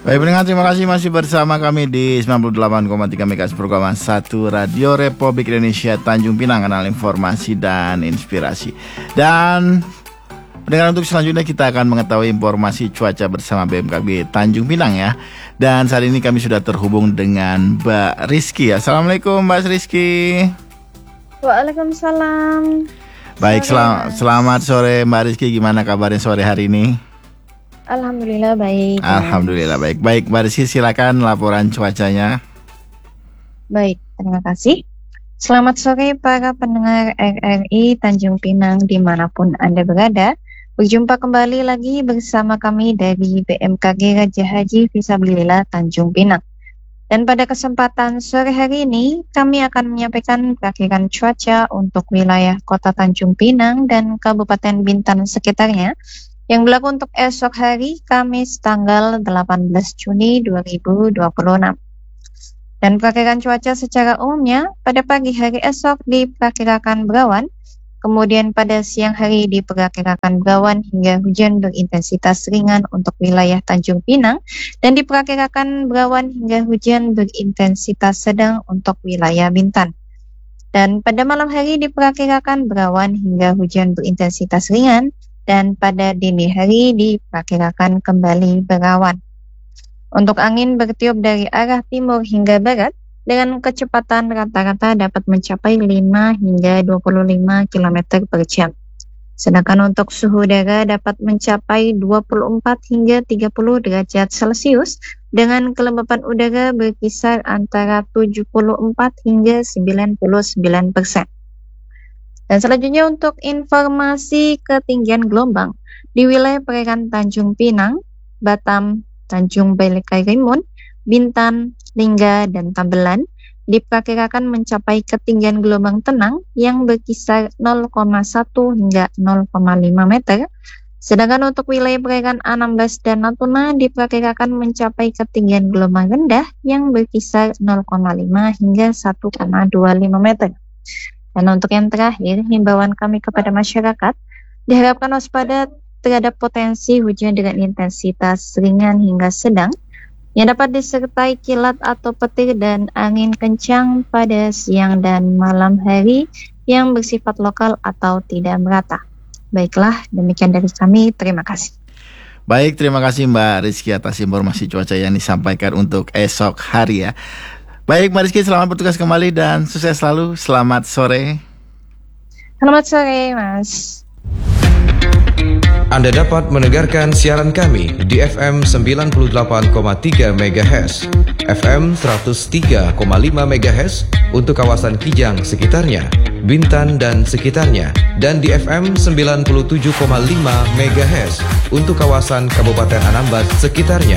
Baik pendengar, terima kasih masih bersama kami di 98,3 MHz program 1 Radio Republik Indonesia Tanjung Pinang, kanal informasi dan inspirasi. Dan pendengar, untuk selanjutnya kita akan mengetahui informasi cuaca bersama BMKG Tanjung Pinang ya. Dan saat ini kami sudah terhubung dengan Mbak Rizky. Assalamualaikum Mbak Rizky. Waalaikumsalam. Baik, selamat sore Mbak Rizky. Gimana kabarnya sore hari ini? Alhamdulillah baik. Alhamdulillah baik. Baik Mbak Rizky, silakan laporan cuacanya. Baik, terima kasih. Selamat sore para pendengar RRI Tanjung Pinang dimanapun Anda berada. Berjumpa kembali lagi bersama kami dari BMKG Raja Haji Fisabilillah Tanjung Pinang. Dan pada kesempatan sore hari ini, kami akan menyampaikan perakiran cuaca untuk wilayah Kota Tanjung Pinang dan Kabupaten Bintan sekitarnya, yang berlaku untuk esok hari Kamis tanggal 18 Juni 2026. Dan perakiran cuaca secara umumnya pada pagi hari esok diperkirakan berawan, kemudian pada siang hari diperkirakan berawan hingga hujan berintensitas ringan untuk wilayah Tanjung Pinang, dan diperkirakan berawan hingga hujan berintensitas sedang untuk wilayah Bintan. Dan pada malam hari diperkirakan berawan hingga hujan berintensitas ringan, dan pada dini hari diperkirakan kembali berawan. Untuk angin bertiup dari arah timur hingga barat dengan kecepatan rata-rata dapat mencapai 5 hingga 25 km per jam. Sedangkan untuk suhu udara dapat mencapai 24 hingga 30 derajat Celcius dengan kelembapan udara berkisar antara 74 hingga 99%. Dan selanjutnya untuk informasi ketinggian gelombang di wilayah perairan Tanjung Pinang, Batam, Tanjung Balai Karimun, Bintan, Lingga, dan Tambelan diperkirakan mencapai ketinggian gelombang tenang yang berkisar 0,1 hingga 0,5 meter. Sedangkan untuk wilayah perairan Anambas dan Natuna diperkirakan mencapai ketinggian gelombang rendah yang berkisar 0,5 hingga 1,25 meter. Dan untuk yang terakhir, himbauan kami kepada masyarakat diharapkan waspada terhadap potensi hujan dengan intensitas ringan hingga sedang yang dapat disertai kilat atau petir dan angin kencang pada siang dan malam hari yang bersifat lokal atau tidak merata. Baiklah, demikian dari kami. Terima kasih. Baik, terima kasih Mbak Rizky atas informasi cuaca yang disampaikan untuk esok hari ya. Baik Mbak Rizky, selamat bertugas kembali dan sukses selalu. Selamat sore. Selamat sore Mas. Anda dapat mendengarkan siaran kami di FM 98,3 MHz, FM 103,5 MHz untuk kawasan Kijang sekitarnya, Bintan dan sekitarnya, dan di FM 97,5 MHz untuk kawasan Kabupaten Anambas sekitarnya.